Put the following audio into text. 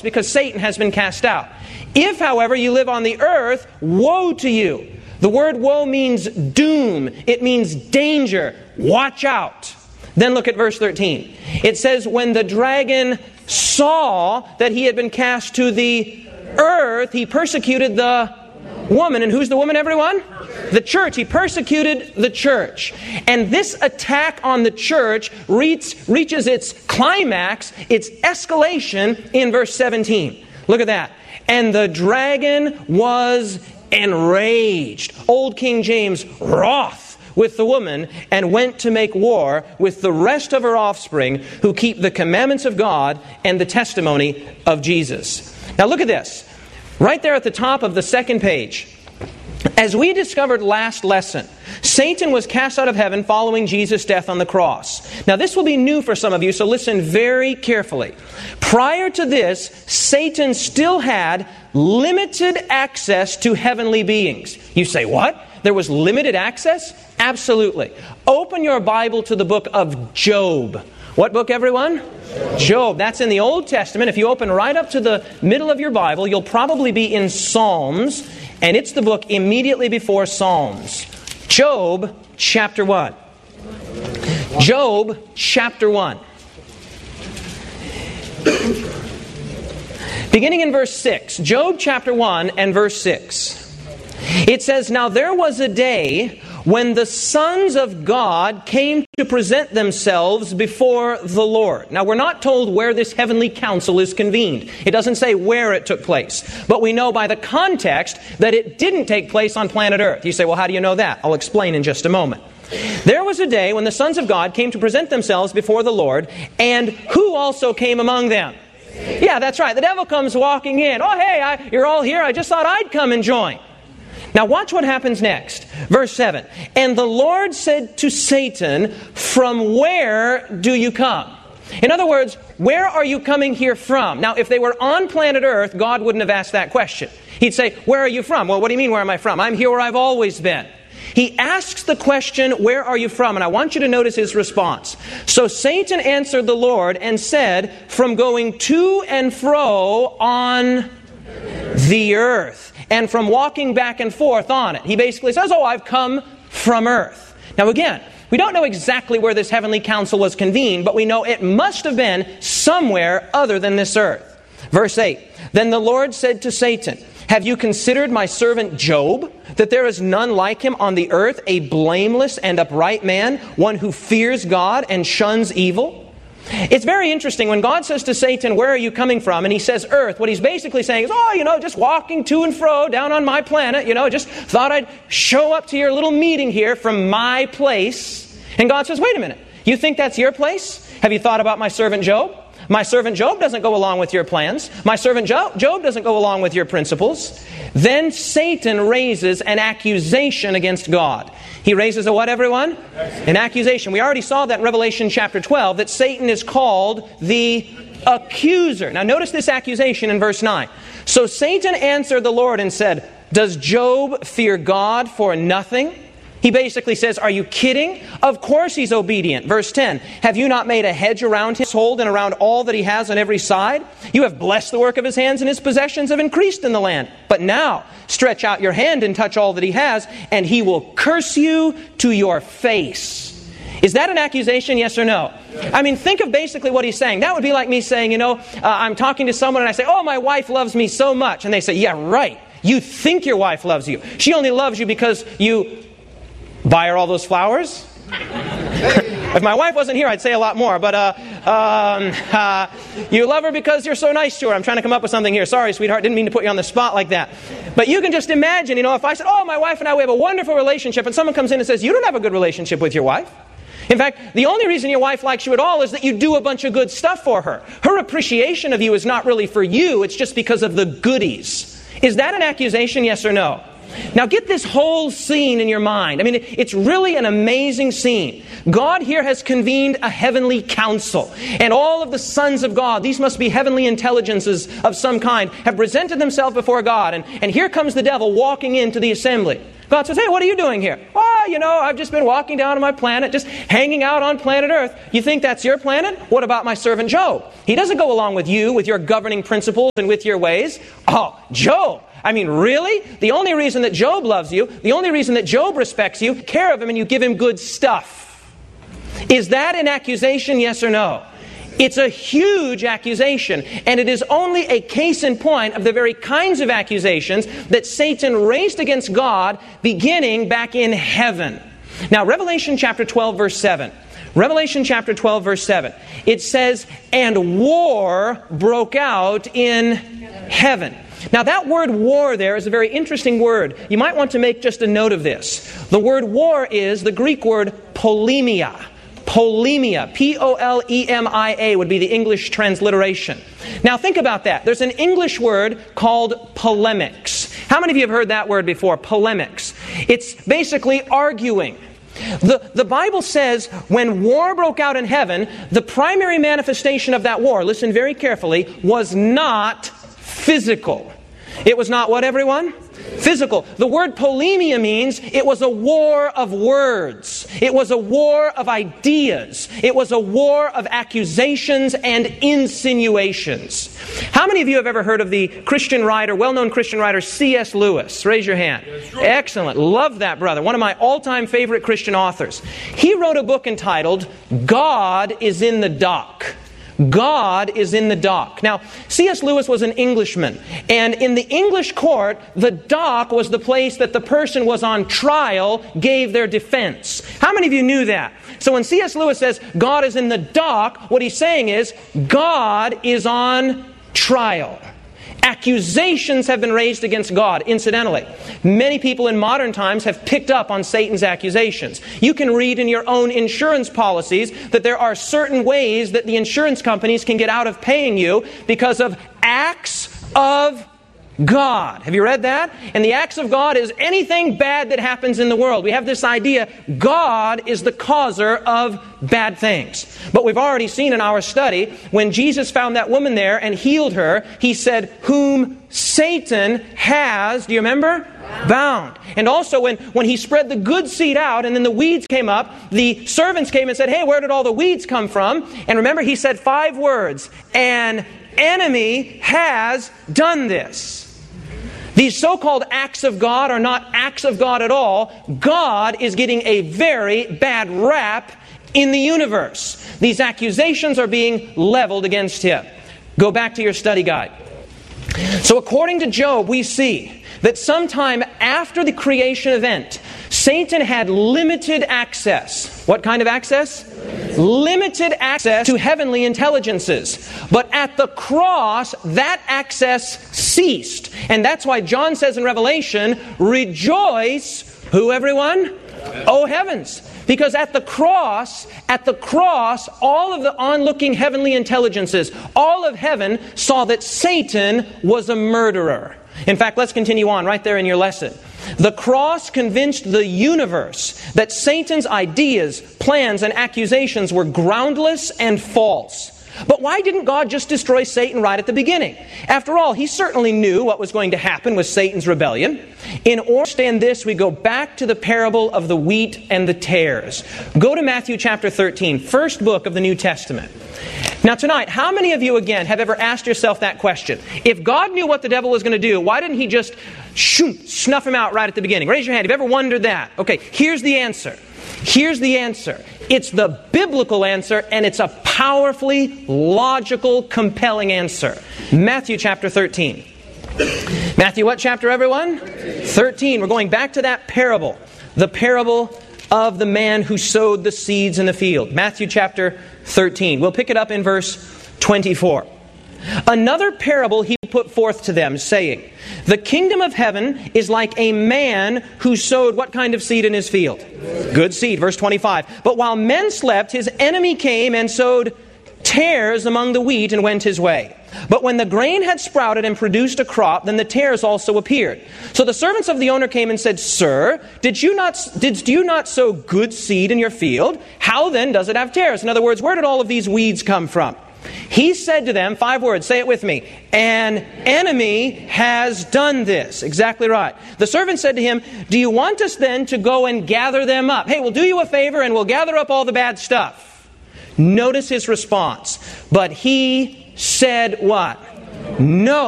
because Satan has been cast out. If, however, you live on the earth, woe to you. The word woe means doom. It means danger. Watch out. Then look at verse 13. It says, when the dragon saw that he had been cast to the earth, he persecuted the woman. And who's the woman, everyone? The church. He persecuted the church. And this attack on the church reaches its climax, its escalation in verse 17. Look at that. And the dragon was enraged. Old King James, wroth with the woman, and went to make war with the rest of her offspring who keep the commandments of God and the testimony of Jesus. Now look at this. Right there at the top of the second page. As we discovered last lesson, Satan was cast out of heaven following Jesus' death on the cross. Now this will be new for some of you, so listen very carefully. Prior to this, Satan still had limited access to heavenly beings. You say, what? There was limited access? Absolutely. Open your Bible to the book of Job. What book, everyone? Job. That's in the Old Testament. If you open right up to the middle of your Bible, you'll probably be in Psalms, and it's the book immediately before Psalms. Job chapter 1. Job chapter 1. Beginning in verse 6. Job chapter 1 and verse 6. It says, now there was a day when the sons of God came to present themselves before the Lord. Now we're not told where this heavenly council is convened. It doesn't say where it took place. But we know by the context that it didn't take place on planet Earth. You say, well, how do you know that? I'll explain in just a moment. There was a day when the sons of God came to present themselves before the Lord, and who also came among them? Yeah, that's right. The devil comes walking in. Oh, hey, you're all here. I just thought I'd come and join. Now watch what happens next. Verse 7. And the Lord said to Satan, from where do you come? In other words, where are you coming here from? Now if they were on planet Earth, God wouldn't have asked that question. He'd say, where are you from? Well, what do you mean, where am I from? I'm here where I've always been. He asks the question, where are you from? And I want you to notice his response. So Satan answered the Lord and said, from going to and fro on the earth, and from walking back and forth on it. He basically says, oh, I've come from earth. Now again, we don't know exactly where this heavenly council was convened, but we know it must have been somewhere other than this earth. Verse 8, then the Lord said to Satan, have you considered my servant Job, that there is none like him on the earth, a blameless and upright man, one who fears God and shuns evil? It's very interesting when God says to Satan, where are you coming from? And he says earth. What he's basically saying is, just walking to and fro down on my planet, just thought I'd show up to your little meeting here from my place. And God says, wait a minute, you think that's your place? Have you thought about my servant Job? My servant Job doesn't go along with your plans. My servant Job doesn't go along with your principles. Then Satan raises an accusation against God. He raises a what, everyone? An accusation. We already saw that in Revelation chapter 12, that Satan is called the accuser. Now notice this accusation in verse 9. So Satan answered the Lord and said, does Job fear God for nothing? He basically says, are you kidding? Of course he's obedient. Verse 10, have you not made a hedge around his hold and around all that he has on every side? You have blessed the work of his hands, and his possessions have increased in the land. But now stretch out your hand and touch all that he has, and he will curse you to your face. Is that an accusation, yes or no? I mean, think of basically what he's saying. That would be like me saying, I'm talking to someone and I say, oh, my wife loves me so much. And they say, yeah, right. You think your wife loves you. She only loves you because you buy her all those flowers? If my wife wasn't here, I'd say a lot more. But you love her because you're so nice to her. I'm trying to come up with something here. Sorry, sweetheart. Didn't mean to put you on the spot like that. But you can just imagine, if I said, oh, my wife and I, we have a wonderful relationship, and someone comes in and says, you don't have a good relationship with your wife. In fact, the only reason your wife likes you at all is that you do a bunch of good stuff for her. Her appreciation of you is not really for you. It's just because of the goodies. Is that an accusation, yes or no? Now get this whole scene in your mind. I mean, it's really an amazing scene. God here has convened a heavenly council. And all of the sons of God, these must be heavenly intelligences of some kind, have presented themselves before God. And here comes the devil walking into the assembly. God says, hey, what are you doing here? Oh, I've just been walking down on my planet, just hanging out on planet Earth. You think that's your planet? What about my servant Job? He doesn't go along with you, with your governing principles and with your ways. Oh, Job! I mean, really? The only reason that Job loves you, the only reason that Job respects you, care of him and you give him good stuff. Is that an accusation, yes or no? It's a huge accusation, and it is only a case in point of the very kinds of accusations that Satan raised against God beginning back in heaven. Now, Revelation chapter 12, verse 7. Revelation chapter 12, verse 7. It says, "And war broke out in heaven." Now that word war there is a very interesting word. You might want to make just a note of this. The word war is the Greek word polemia. Polemia. P-O-L-E-M-I-A would be the English transliteration. Now think about that. There's an English word called polemics. How many of you have heard that word before? Polemics. It's basically arguing. The Bible says when war broke out in heaven, the primary manifestation of that war, listen very carefully, was not physical. It was not what, everyone? Physical. The word polemia means it was a war of words. It was a war of ideas. It was a war of accusations and insinuations. How many of you have ever heard of the Christian writer, well-known Christian writer C.S. Lewis? Raise your hand. Excellent. Love that brother. One of my all-time favorite Christian authors. He wrote a book entitled God is in the Dock. God is in the dock. Now, C.S. Lewis was an Englishman, and in the English court, the dock was the place that the person was on trial gave their defense. How many of you knew that? So when C.S. Lewis says God is in the dock, what he's saying is God is on trial. Accusations have been raised against God. Incidentally, many people in modern times have picked up on Satan's accusations. You can read in your own insurance policies that there are certain ways that the insurance companies can get out of paying you because of acts of God. Have you read that? And the acts of God is anything bad that happens in the world. We have this idea God is the causer of bad things. But we've already seen in our study, when Jesus found that woman there and healed her, He said, whom Satan has, do you remember? Bound. And also when He spread the good seed out and then the weeds came up, the servants came and said, hey, where did all the weeds come from? And remember, He said 5 words, an enemy has done this. These so-called acts of God are not acts of God at all. God is getting a very bad rap in the universe. These accusations are being leveled against Him. Go back to your study guide. So according to Job, we see that sometime after the creation event, Satan had limited access. What kind of access? Limited access to heavenly intelligences. But at the cross, that access ceased. And that's why John says in Revelation, rejoice, who everyone? O heavens. Because at the cross, all of the onlooking heavenly intelligences, all of heaven saw that Satan was a murderer. In fact, let's continue on right there in your lesson. The cross convinced the universe that Satan's ideas, plans, and accusations were groundless and false. But why didn't God just destroy Satan right at the beginning? After all, He certainly knew what was going to happen with Satan's rebellion. In order to understand this, we go back to the parable of the wheat and the tares. Go to Matthew chapter 13, first book of the New Testament. Now tonight, how many of you again have ever asked yourself that question? If God knew what the devil was going to do, why didn't He just snuff him out right at the beginning? Raise your hand. Have you ever wondered that? Okay, here's the answer. Here's the answer. It's the biblical answer, and it's a powerfully logical, compelling answer. Matthew chapter 13. Matthew what chapter, everyone? 13. We're going back to that parable. The parable of the man who sowed the seeds in the field. Matthew chapter 13. We'll pick it up in verse 24. Another parable He put forth to them, saying, the kingdom of heaven is like a man who sowed what kind of seed in his field? Good seed, verse 25. But while men slept, his enemy came and sowed tares among the wheat and went his way. But when the grain had sprouted and produced a crop, then the tares also appeared. So the servants of the owner came and said, Sir, did you not sow good seed in your field? How then does it have tares? In other words, where did all of these weeds come from? He said to them, 5 words, say it with me, "An enemy has done this." Exactly right. The servant said to him, "Do you want us then to go and gather them up?" Hey, we'll do you a favor and we'll gather up all the bad stuff. Notice his response. But he said what? No.